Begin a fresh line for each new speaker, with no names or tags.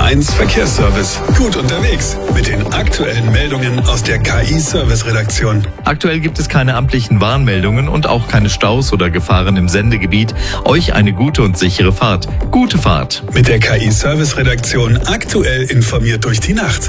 1 Verkehrsservice. Gut unterwegs mit den aktuellen Meldungen aus der KI-Service-Redaktion.
Aktuell gibt es keine amtlichen Warnmeldungen und auch keine Staus oder Gefahren im Sendegebiet. Euch eine gute und sichere Fahrt. Gute Fahrt.
Mit der KI-Service-Redaktion aktuell informiert durch die Nacht.